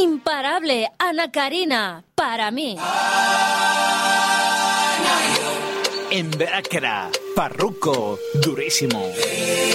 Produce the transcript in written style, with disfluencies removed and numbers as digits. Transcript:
Imparable, Ana Karina, para mí. En Veracruz, Farruko, durísimo.